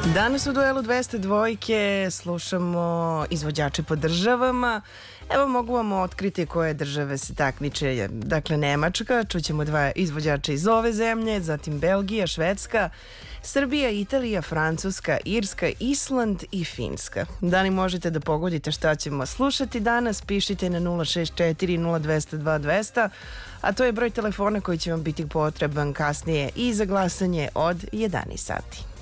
Danas u duelu 202 slušamo izvođače po državama. Evo, mogu vam otkriti koje države se takmiče. Dakle, Nemačka, čućemo dva izvođača iz ove zemlje, zatim Belgija, Švedska, Srbija, Italija, Francuska, Irska, Island i Finska. Da li možete da pogodite šta ćemo slušati danas? Pišite na 064 0202 200, a to je broj telefona koji će vam biti potreban kasnije i za glasanje od 11 sati.